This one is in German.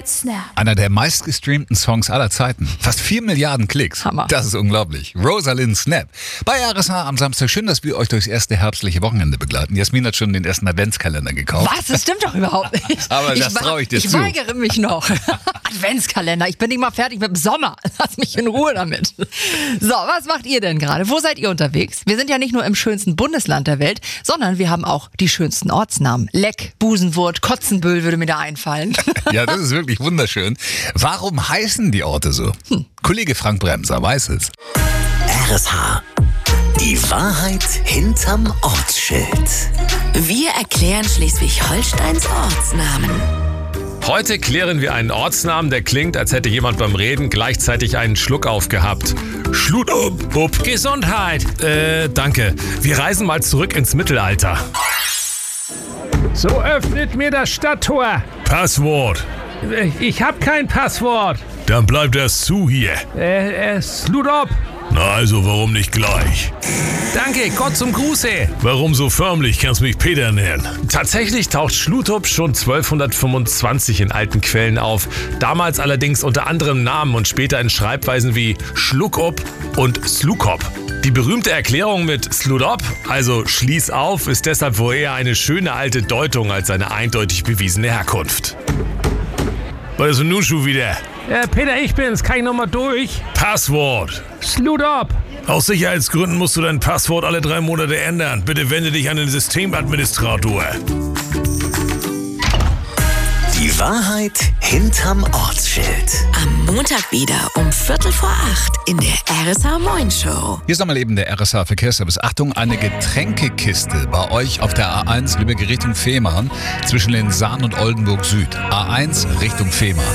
Snap. Einer der meistgestreamten Songs aller Zeiten. Fast 4 Milliarden Klicks. Hammer. Das ist unglaublich. Rosalind Snap. Bei RSH am Samstag. Schön, dass wir euch durchs erste herbstliche Wochenende begleiten. Jasmin hat schon den ersten Adventskalender gekauft. Was? Das stimmt doch überhaupt nicht. Aber das traue ich dir zu. Ich weigere mich noch. Adventskalender. Ich bin nicht mal fertig mit dem Sommer. Lass mich in Ruhe damit. So, was macht ihr denn gerade? Wo seid ihr unterwegs? Wir sind ja nicht nur im schönsten Bundesland der Welt, sondern wir haben auch die schönsten Ortsnamen. Leck, Busenwurth, Kotzenbüll würde mir da einfallen. Ja, das ist wirklich wunderschön. Warum heißen die Orte so? Kollege Frank Bremser weiß es. RSH. Die Wahrheit hinterm Ortsschild. Wir erklären Schleswig-Holsteins Ortsnamen. Heute klären wir einen Ortsnamen, der klingt, als hätte jemand beim Reden gleichzeitig einen Schluck aufgehabt. Schlutup. Gesundheit. Danke. Wir reisen mal zurück ins Mittelalter. So öffnet mir das Stadttor. Passwort. Ich hab kein Passwort. Dann bleibt erst zu hier. Sludop. Na also, warum nicht gleich? Danke, Gott zum Gruße. Warum so förmlich? Kannst mich Peter nennen. Tatsächlich taucht Schlutup schon 1225 in alten Quellen auf. Damals allerdings unter anderem Namen und später in Schreibweisen wie Schluckup und Slukop. Die berühmte Erklärung mit Sludop, also schließ auf, ist deshalb wohl eher eine schöne alte Deutung als eine eindeutig bewiesene Herkunft. Was ist denn nun schon wieder? Peter, ich bin's. Kann ich nochmal durch? Passwort. Sludop. Aus Sicherheitsgründen musst du dein Passwort alle 3 Monate ändern. Bitte wende dich an den Systemadministrator. Die Wahrheit hinterm Ortsschild. Am Montag wieder um 7:45 in der RSH Moin Show. Hier ist nochmal eben der RSH Verkehrsservice. Achtung, eine Getränkekiste bei euch auf der A1 Lübeck Richtung Fehmarn zwischen Lensahn und Oldenburg Süd. A1 Richtung Fehmarn.